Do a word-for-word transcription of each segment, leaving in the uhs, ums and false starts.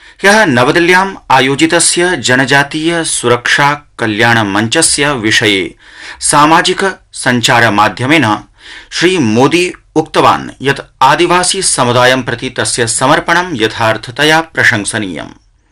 ह्यः नवदिल्ल्याम् आयोजितस्य जनजातीय सुरक्षा कल्याण मंचस्य विषये सामाजिक संचार माध्यमेन श्री मोदी उक्तवान् यत् आदिवासी समुदायं प्रति तस्य समर्पणं यथार्थतया प्रशंसनीयम्।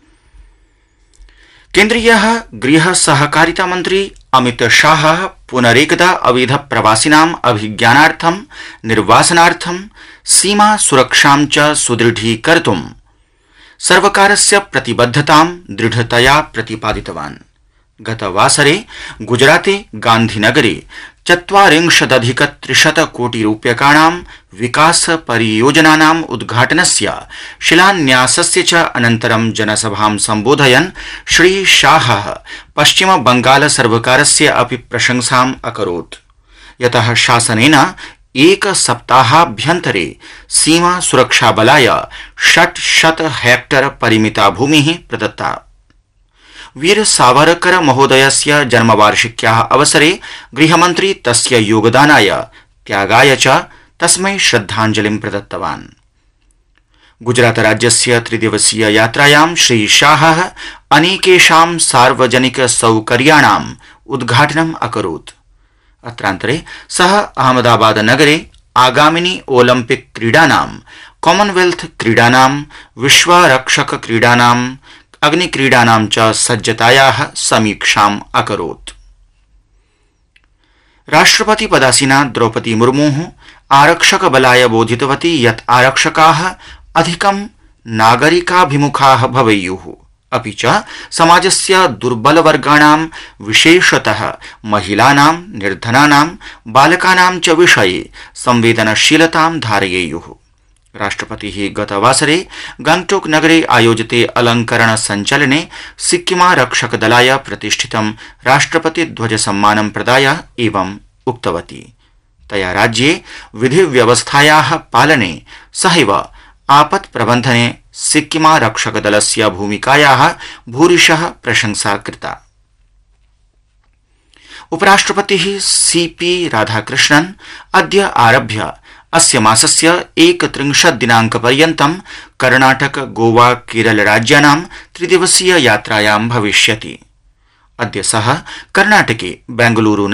केन्द्रीयः गृह सहकारिता मन्त्री अमित शाहः पुनरेकदा अवैध प्रवासिनाम् अभिज्ञानार्थं निर्वासनार्थं सीमा सुरक्षां च सुदृढीकर्तुं सर्वकारस्य प्रतिबद्धतां दृढतया प्रतिपादितवान्। गतवासरे गुजराते गान्धीनगरे चत्वारिंशदधिक त्रिशत कोटि रूप्यकाणां विकास परियोजनानाम् उद्घाटनस्य शिलान्यासस्य च अनन्तरं जनसभां सम्बोधयन् श्री शाहः पश्चिम बंगाल सर्वकारस्य अपि प्रशंसाम् अकरोत्, यतः शासनेन एक सप्ताहाभ्यन्तरे सीमा सुरक्षा बलाय षट्शत हेक्टर परिमिता भूमिः प्रदत्ता। वीर सावरकर महोदयस्य जन्मवार्षिक्याः अवसरे गृहमन्त्री तस्य योगदानाय त्यागाय च तस्मै श्रद्धाञ्जलिं प्रदत्तवान्। गुजरात राज्यस्य त्रिदिवसीय यात्रायां श्री शाहः अनेकेषां सार्वजनिक सौकर्याणाम् उद्घाटनम् अकरोत्। अत्रान्तरे सः अहमदाबाद नगरे आगामिनी ओलम्पिक क्रीडानां, कॉमनवेल्थ क्रीडानां, विश्वरक्षक क्रीडानां, अग्निक्रीडानां च सज्जतायाः समीक्षाम् अकरोत्। राष्ट्रपति पदासीना द्रौपदी मुर्मुः आरक्षक बलाय बोधितवती यत् आरक्षकाः अधिकं नागरिकाभिमुखाः भवेयुः, अपि च समाजस्य दुर्बलवर्गाणां विशेषतः महिलानां, निर्धनानां, बालकानां च विषये संवेदनशीलतां धारयेयुः। राष्ट्रपतिः गतवासरे गंगटोक नगरे आयोजिते अलंकरण संचलने सिक्किमारक्षकदलाय प्रतिष्ठितं राष्ट्रपति ध्वज सम्मानं प्रदाय एवं उक्तवती। तया राज्ये विधिव्यवस्थायाः पालने सहैव आपत् प्रबन्धने सिक्किमारक्षकदलस्य भूमिकायाः भूरिशः प्रशंसा कृता। उपराष्ट्रपतिः सीपी राधाकृष्णन् अद्य आरभ्य अस्य मासस्य एकत्रिंशत् दिनाङ्कपर्यन्तं कर्णाटक, गोवा, केरल राज्यानां त्रिदिवसीय यात्रायां भविष्यति। अद्य सः कर्णाटके बेंगलुरु